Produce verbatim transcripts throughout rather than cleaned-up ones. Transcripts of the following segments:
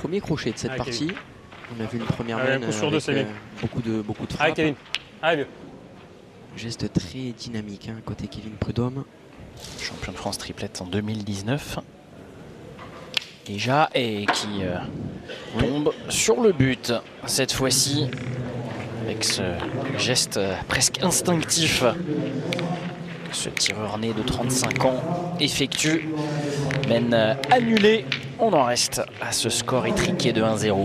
premier crochet de cette ah, partie. Kevin. On a vu une première ah, main avec deux, euh, beaucoup de beaucoup de frappes. Ah, Kevin. Ah, vieux. Geste très dynamique hein, côté Kevin Prudhomme. Champion de France triplette en deux mille dix-neuf. Déjà, et qui euh, oui. tombe sur le but cette fois-ci avec ce geste euh, presque instinctif que ce tireur né de trente-cinq ans effectue. Mène euh, annulé, on en reste à ce score étriqué de un zéro.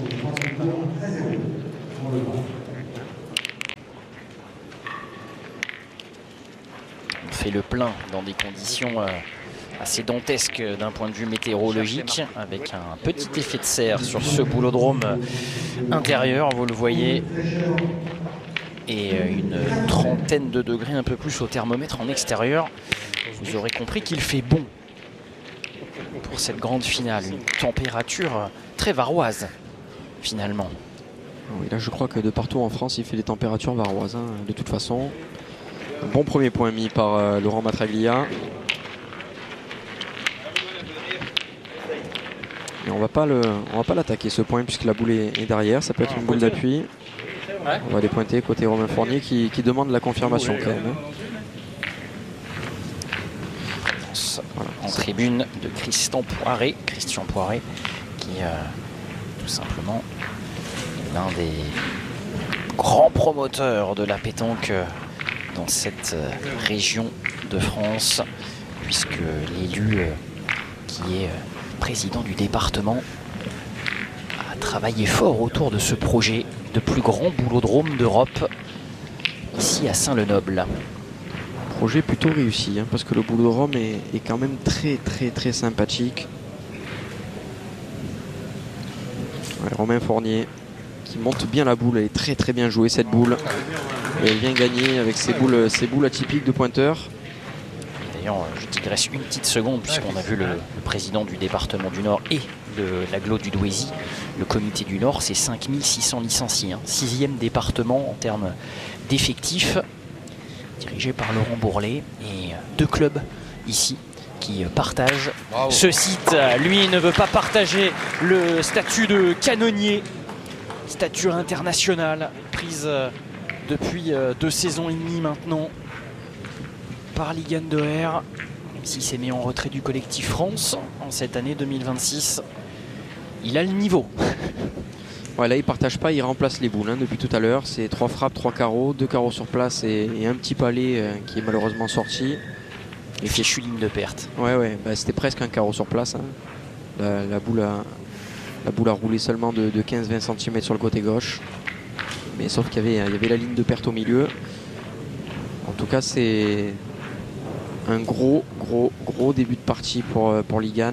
On fait le plein dans des conditions euh, assez dantesque d'un point de vue météorologique, avec un petit effet de serre sur ce boulodrome intérieur, vous le voyez, et une trentaine de degrés, un peu plus au thermomètre en extérieur. Vous aurez compris qu'il fait bon pour cette grande finale, une température très varoise finalement. Oui, là je crois que de partout en France il fait des températures varoises hein, de toute façon. Un bon premier point mis par euh, Laurent Matraglia. Et on va pas le, on va pas l'attaquer ce point puisque la boule est, est derrière. Ça peut être une boule d'appui. Ouais. On va les pointer côté Romain Fournier qui, qui demande la confirmation oui, quand même. Voilà. En tribune de Christian Poiré, Christian Poiré qui euh, tout simplement est l'un des grands promoteurs de la pétanque dans cette euh, région de France, puisque l'élu euh, qui est euh, président du département a travaillé fort autour de ce projet de plus grand boulodrome d'Europe ici à Saint-Lenoble. Projet plutôt réussi hein, parce que le boulodrome est, est quand même très très très sympathique. Ouais, Romain Fournier qui monte bien la boule, elle est très très bien jouée cette boule. Et elle vient gagner avec ses boules, ses boules atypiques de pointeur. D'ailleurs, je digresse une petite seconde puisqu'on a vu le, le président du département du Nord et de l'agglo du Douaisis, le comité du Nord, c'est cinq mille six cents licenciés, hein, sixième département en termes d'effectifs, dirigé par Laurent Bourlet, et deux clubs ici qui partagent Bravo. ce site. Lui ne veut pas partager le statut de canonnier, statut international prise depuis deux saisons et demie maintenant par Ligan Doher, même s'il s'est mis en retrait du collectif France en cette année deux mille vingt-six. Il a le niveau. Ouais, là il partage pas, il remplace les boules hein, depuis tout à l'heure. C'est trois frappes, trois carreaux, deux carreaux sur place et, et un petit palais euh, qui est malheureusement sorti. Et fichu ligne de perte. Ouais ouais, bah, c'était presque un carreau sur place. Hein. La, la, boule a, la boule a roulé seulement de, de quinze à vingt centimètres sur le côté gauche. Mais sauf qu'il y avait, il y avait la ligne de perte au milieu. En tout cas c'est un gros gros gros début de partie pour, pour Ligan.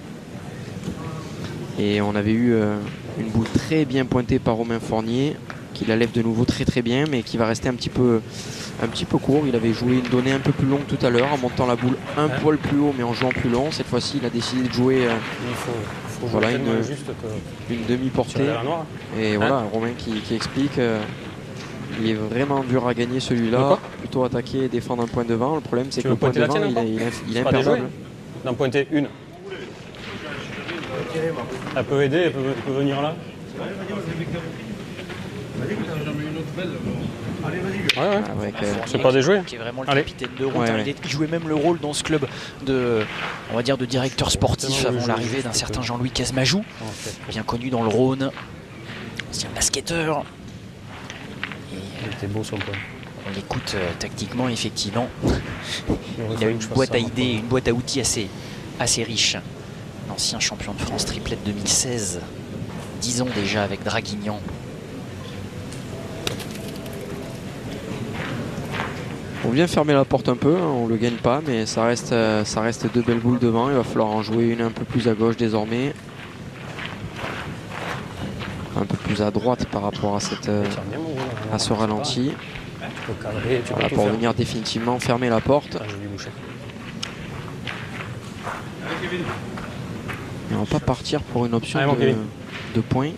Et on avait eu euh, une boule très bien pointée par Romain Fournier qui la lève de nouveau très très bien mais qui va rester un petit peu, un petit peu court. Il avait joué une donnée un peu plus longue tout à l'heure en montant la boule un ouais. poil plus haut mais en jouant plus long. Cette fois-ci il a décidé de jouer euh, il faut, faut voilà, une, que une demi-portée. Et hein voilà Romain qui, qui explique euh, il est vraiment dur à gagner celui-là. Plutôt attaquer et défendre un point devant. Le problème c'est que le point devant il est, il est, il est imperdable. D'en pointer une. Elle peut aider, elle peut, elle peut venir là. Ouais, ouais. Avec, euh, c'est pas déjoué. Qui est vraiment le capitaine de route. Ouais, ouais. Il jouait même le rôle dans ce club de, on va dire, de directeur sportif avant l'arrivée d'un certain Jean-Louis Casmajou, bien connu dans le Rhône, ancien basketteur. Il était beau son point. On l'écoute euh, tactiquement, effectivement. Il a une boîte à idées, une boîte à outils assez, assez riche. Ancien champion de France triplette deux mille seize, dix ans déjà avec Draguignan. On vient fermer la porte un peu, hein, on le gagne pas, mais ça reste, euh, ça reste deux belles boules devant. Il va falloir en jouer une un peu plus à gauche désormais. Un peu plus à droite par rapport à, cette, euh, à ce ralenti. Voilà, pour venir définitivement fermer la porte. Et on va pas partir pour une option Allez, de, de points.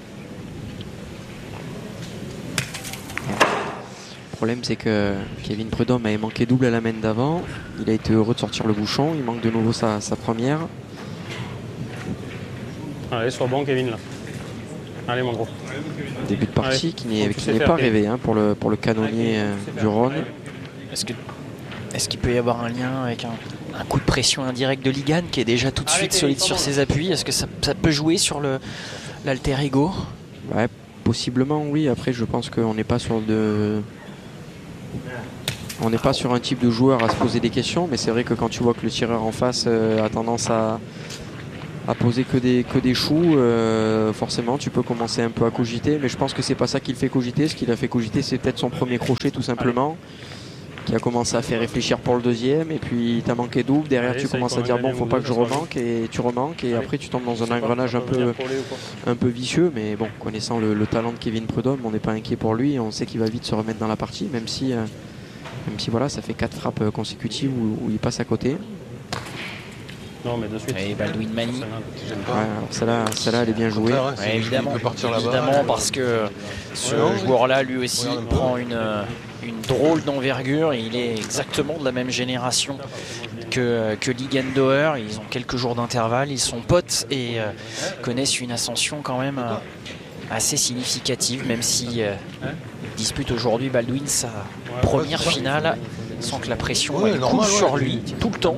Le problème c'est que Kevin Prudhomme avait manqué double à la main d'avant. Il a été heureux de sortir le bouchon. Il manque de nouveau sa, sa première. Allez, sois bon, Kevin, là. Allez, mon gros. Début de partie Allez. qui n'est Donc, tu sais pas faire, rêvé hein, pour, le, pour le canonnier euh, du Rhône. Est-ce que est-ce qu'il peut y avoir un lien avec un, un coup de pression indirect de Ligan qui est déjà tout de suite solide sur ses appuis? Est-ce que ça, ça peut jouer sur le l'alter ego? Ouais, possiblement oui. Après, je pense qu'on n'est pas sur de... On n'est pas sur un type de joueur à se poser des questions, mais c'est vrai que quand tu vois que le tireur en face euh, a tendance à, à poser que des, que des choux, euh, forcément tu peux commencer un peu à cogiter, mais je pense que c'est pas ça qui le fait cogiter. Ce qui l'a fait cogiter, c'est peut-être son premier crochet tout simplement, qui a commencé à faire réfléchir pour le deuxième, et puis tu as manqué double, derrière Allez, tu commences à dire bon, faut pas que je remanque, et tu remanques, et après tu tombes dans un engrenage un peu, un peu vicieux, mais bon, connaissant le, le talent de Kevin Prudhomme, on n'est pas inquiet pour lui, on sait qu'il va vite se remettre dans la partie, même si, euh, même si voilà, ça fait quatre frappes consécutives où, où il passe à côté. Non, mais de suite. Et Baldwin Mani. Ouais, alors celle-là, celle-là, elle est bien jouée. Hein, Ouais, évidemment, partir évidemment parce que ce Ouais, joueur-là, lui aussi, prend une, une drôle d'envergure. Il est exactement de la même génération que, que Ligendauer. Ils ont quelques jours d'intervalle, ils sont potes et euh, connaissent une ascension quand même euh, assez significative, même si euh, il dispute aujourd'hui Baldwin sa première finale sans que la pression Ouais, elle normal, coule ouais. sur lui tout le temps.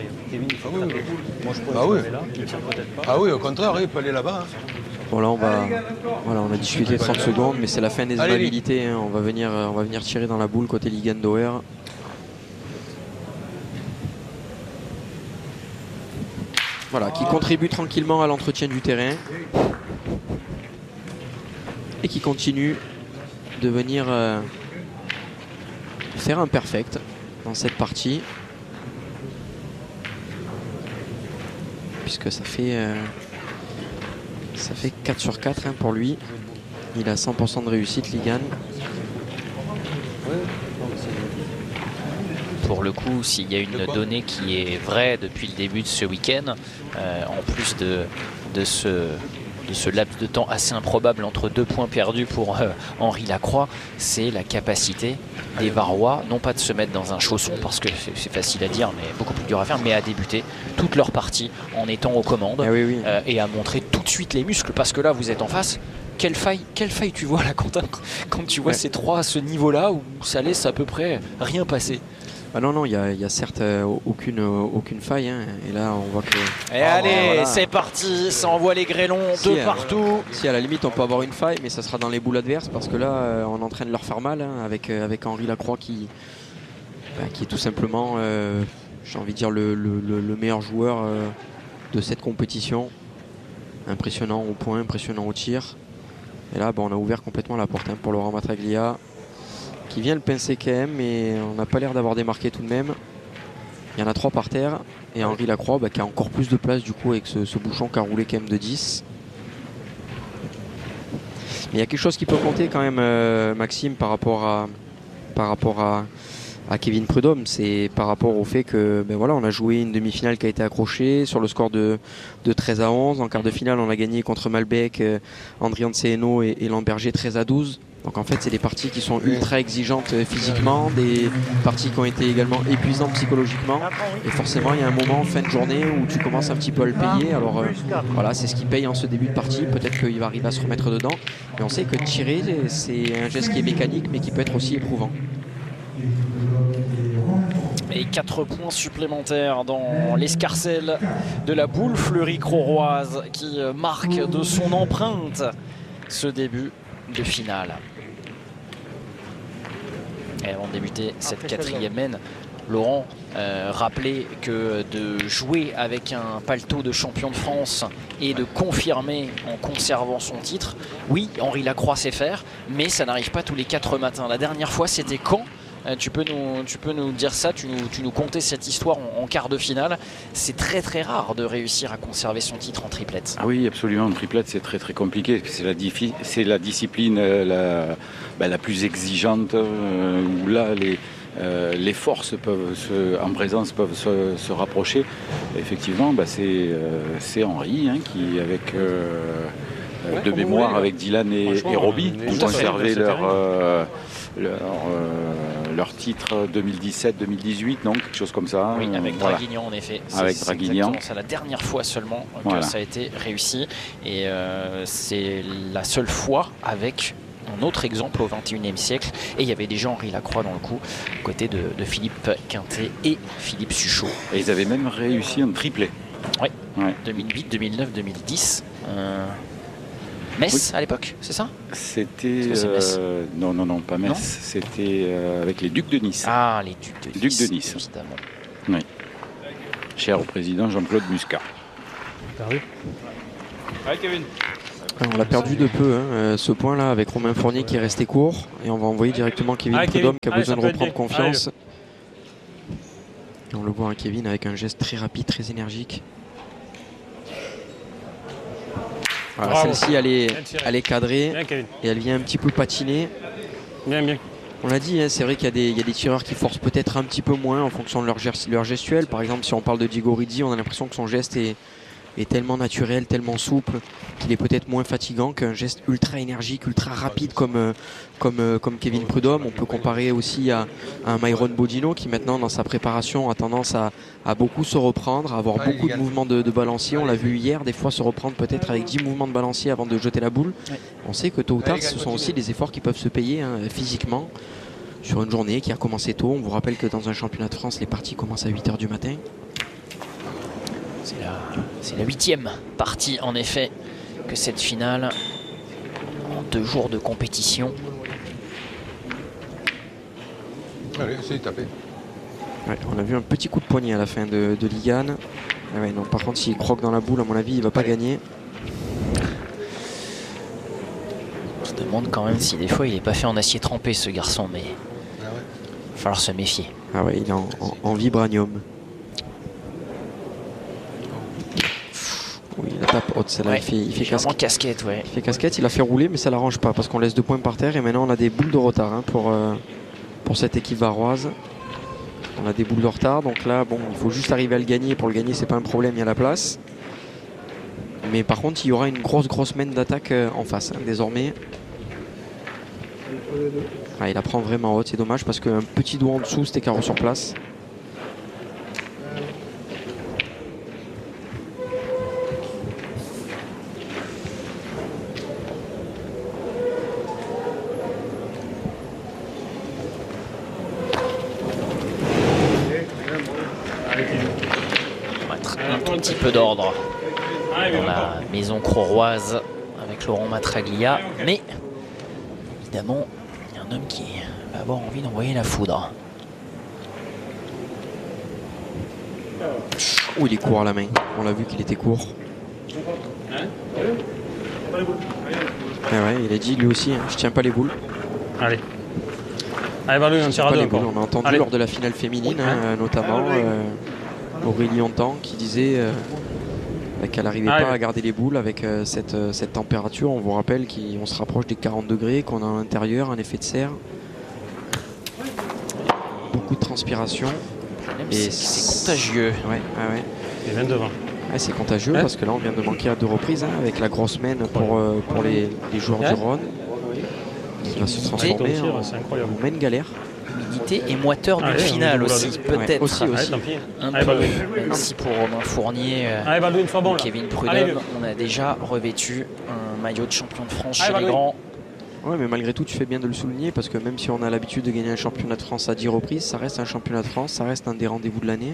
Ah oui. Ah oui, au contraire, il peut aller là-bas. Hein. Bon là on va, voilà, on a discuté trente secondes, mais c'est la fin des Allez, amabilités. Hein. On va venir, on va venir tirer dans la boule côté Ligendauer. Voilà, qui contribue tranquillement à l'entretien du terrain et qui continue de venir euh, faire un perfect dans cette partie, puisque ça fait euh, ça fait quatre sur quatre hein, pour lui. Il a cent pour cent de réussite, Ligan. Pour le coup, s'il y a une donnée qui est vraie depuis le début de ce week-end, euh, en plus de, de, ce, de ce laps de temps assez improbable entre deux points perdus pour euh, Henri Lacroix, c'est la capacité des Varois, non pas de se mettre dans un chausson, parce que c'est facile à dire, mais beaucoup plus dur à faire, mais à débuter toute leur partie en étant aux commandes. Ah oui, oui. Euh, et à montrer tout de suite les muscles, parce que là, vous êtes en face. Quelle faille, quelle faille tu vois là, Quentin, quand tu vois Ouais. ces trois à ce niveau-là où ça laisse à peu près rien passer. Ah non, non, il n'y a, a certes euh, aucune, euh, aucune faille. Hein. Et là, on voit que... Et Ah, allez, voilà. c'est parti, ça envoie les grêlons Si, de euh, partout. Si à la limite on peut avoir une faille, mais ça sera dans les boules adverses, parce que là euh, on est en train de leur faire mal hein, avec, euh, avec Henri Lacroix qui, bah, qui est tout simplement, euh, j'ai envie de dire, le, le, le- le meilleur joueur euh, de cette compétition. Impressionnant au point, impressionnant au tir. Et là, bah, on a ouvert complètement la porte hein, pour Laurent Matraglia, qui vient le pincer quand même, mais on n'a pas l'air d'avoir démarqué tout de même. Il y en a trois par terre, et Henri Lacroix bah, qui a encore plus de place du coup avec ce, ce bouchon qui a roulé quand même de dix. Mais il y a quelque chose qui peut compter quand même, euh, Maxime, par rapport à, par rapport à, à Kevin Prudhomme, c'est par rapport au fait que ben voilà, on a joué une demi-finale qui a été accrochée sur le score de, de treize à onze. En quart de finale, on a gagné contre Malbec, euh, Andrian Ceno et, et Lamberger treize à douze. Donc en fait, c'est des parties qui sont ultra exigeantes euh, physiquement, des parties qui ont été également épuisantes psychologiquement. Et forcément, il y a un moment, fin de journée, où tu commences un petit peu à le payer. Alors euh, voilà, c'est ce qui paye en ce début de partie. Peut-être qu'il va arriver à se remettre dedans. Mais on sait que tirer, c'est un geste qui est mécanique, mais qui peut être aussi éprouvant. Et quatre points supplémentaires dans l'escarcelle de la boule fleurie-croroise qui marque de son empreinte ce début de finale. Et avant de débuter cette quatrième mène, Laurent euh, rappelait que de jouer avec un paletot de champion de France et de confirmer en conservant son titre, oui, Henri Lacroix sait faire, mais ça n'arrive pas tous les quatre matins. La dernière fois, c'était quand ? Euh, tu, peux nous, tu peux nous dire ça, tu nous, tu nous contais cette histoire en, en quart de finale. C'est très très rare de réussir à conserver son titre en triplette. Ah oui, absolument. En triplette, c'est très très compliqué. C'est la, c'est la discipline euh, la, bah, la plus exigeante euh, où là les, euh, les forces peuvent se, en présence peuvent se, se rapprocher. Et effectivement, bah, c'est euh, Henri hein, qui, avec euh, ouais, de mémoire, avec Dylan et, et Robbie, ont conservé leur, euh, leur, euh, leur titre deux mille dix-sept deux mille dix-huit, non, quelque chose comme ça. Oui, avec voilà. Draguignan en effet. Avec Draguignan. C'est la dernière fois seulement que voilà. ça a été réussi. Et euh, c'est la seule fois avec un autre exemple au vingt et unième siècle. Et il y avait déjà Henri Lacroix dans le coup, côté de, de Philippe Quintet et Philippe Suchot. Et ils avaient même réussi un triplé. Oui, ouais. deux mille huit, deux mille neuf, deux mille dix. Euh... Metz oui. à l'époque, c'est ça? C'était... Euh, non, non, non, pas Metz. C'était euh, avec les Ducs de Nice. Ah, les Ducs de Nice. Ducs de Nice. Évidemment. Oui. Cher au président Jean-Claude Muscat. Perdu. Allez, Kevin. On l'a perdu de peu, hein, ce point-là, avec Romain Fournier qui est resté court. Et on va envoyer directement Kevin Allez, Prudhomme Kevin. qui a Allez, besoin de reprendre confiance. Allez. On le voit, hein, Kevin, avec un geste très rapide, très énergique. Voilà, celle-ci, elle est, elle est cadrée bien, et elle vient un petit peu patiner. Bien, bien. On l'a dit, hein, c'est vrai qu'il y, y a des tireurs qui forcent peut-être un petit peu moins en fonction de leur, leur gestuelle. Par exemple, si on parle de Diego Rizzi, on a l'impression que son geste est, est tellement naturel, tellement souple, qu'il est peut-être moins fatigant qu'un geste ultra énergique, ultra rapide comme, euh, comme, euh, comme Kevin Prudhomme. On peut comparer aussi à, à un Myron Bodino qui maintenant dans sa préparation a tendance à, à beaucoup se reprendre, à avoir beaucoup de mouvements de, de balancier. On l'a vu hier, des fois se reprendre peut-être avec dix mouvements de balancier avant de jeter la boule. On sait que tôt ou tard, ce sont aussi des efforts qui peuvent se payer hein, physiquement sur une journée qui a commencé tôt. On vous rappelle que dans un championnat de France, les parties commencent à huit heures du matin. C'est la huitième partie, en effet, que cette finale, en deux jours de compétition. Allez, c'est tapé. Ouais, on a vu un petit coup de poignet à la fin de, de Ligane. Ah ouais, non, par contre, s'il croque dans la boule, à mon avis, il ne va pas Allez. gagner. On se demande quand même si des fois il n'est pas fait en acier trempé, ce garçon, mais il ah ouais. va falloir se méfier. Ah ouais, il est en, en, en vibranium. Oui, la tape haute, celle-là, ouais, il fait, il fait casquette. casquette ouais. Il fait casquette, il a fait rouler, mais ça l'arrange pas parce qu'on laisse deux points par terre et maintenant on a des boules de retard hein, pour, euh, pour cette équipe varoise. On a des boules de retard, donc là, bon, il faut juste arriver à le gagner. Pour le gagner, c'est pas un problème, il y a la place. Mais par contre, il y aura une grosse, grosse mène d'attaque euh, en face, hein, désormais. Ah, il la prend vraiment haute, c'est dommage parce qu'un petit doigt en dessous, c'était carreau sur place. Un petit peu d'ordre dans la maison croroise avec Laurent Matraglia, mais évidemment il y a un homme qui va avoir envie d'envoyer la foudre. Oh, il est court à la main, on l'a vu qu'il était court. Ah ouais, il a dit lui aussi, hein, je tiens pas les boules. Allez. Allez, Valou, on tire à deux encore. On a entendu Allez. lors de la finale féminine, hein, notamment euh, Aurélie Hontan qui disait euh, qu'elle n'arrivait pas à garder les boules avec euh, cette, euh, cette température. On vous rappelle qu'on se rapproche des quarante degrés, qu'on a à l'intérieur un effet de serre. Beaucoup de transpiration. Et c'est contagieux. Ouais, ah ouais. Et vingt-deux vingt. Ouais, c'est contagieux hein parce que là on vient de manquer à deux reprises hein, avec la grosse mène pour, euh, pour les, les joueurs ouais. du Rhône qui va se transformer en, en mène galère. Humidité et moiteur de finale aussi, peut-être. Ouais, aussi, aussi. Un peu, même si pour Romain Fournier Allez, bon, Kevin Prudhomme, on a déjà revêtu un maillot de champion de France chez Allez, les grands. Ouais, mais malgré tout, tu fais bien de le souligner parce que même si on a l'habitude de gagner un championnat de France à dix reprises, ça reste un championnat de France, ça reste un des rendez-vous de l'année.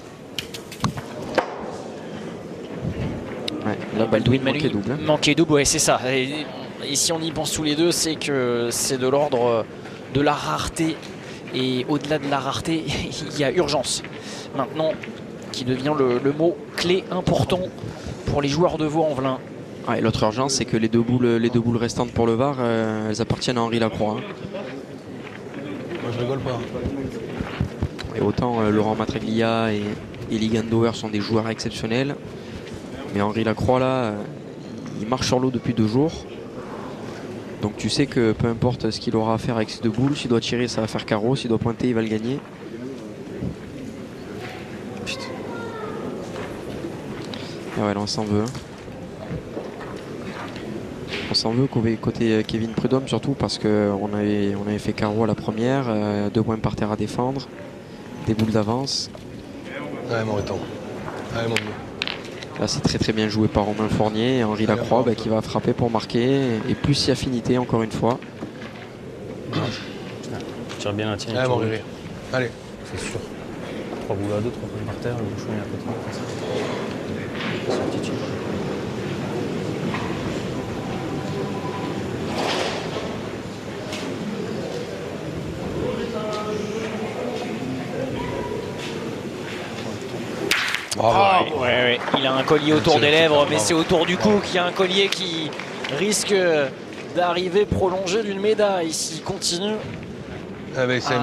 Ouais, là, Baldwin manquait double. Hein. Manquait double, ouais, c'est ça. Et, et si on y pense tous les deux, c'est que c'est de l'ordre de la rareté. Et au-delà de la rareté, il y a urgence. Maintenant, qui devient le, le mot clé important pour les joueurs de Vaux-en-Velin. Ouais, l'autre urgence, c'est que les deux boules, les deux boules restantes pour le V A R, euh, elles appartiennent à Henri Lacroix. Hein. Moi, je rigole pas. Et autant euh, Laurent Matraglia et, et Ligan Dauer sont des joueurs exceptionnels. Mais Henri Lacroix, là, euh, il marche sur l'eau depuis deux jours. Donc tu sais que peu importe ce qu'il aura à faire avec ces deux boules, s'il doit tirer, ça va faire carreau. S'il doit pointer, il va le gagner. Putain. Et ouais, là, on s'en veut. Hein. On s'en veut côté Kevin Prudhomme, surtout parce qu'on avait, on avait fait carreau à la première, euh, deux points par terre à défendre, des boules d'avance. Ouais, mon étang. Ouais, mon Dieu. Là, c'est très très bien joué par Romain Fournier et Henri Lacroix bah, qui va frapper pour marquer. Et plus si affinité, encore une fois. Tu tires bien la tienne. Ouais, mon Riri. Allez. C'est sûr. Trois boules à deux, trois points par terre, le bouchon est à côté. Certitude. Bravo. Oh, ouais, ouais. Il a un collier autour des lèvres, mais c'est autour du cou qu'il y a un collier qui risque d'arriver prolongé d'une médaille s'il continue. Ah, ben, c'est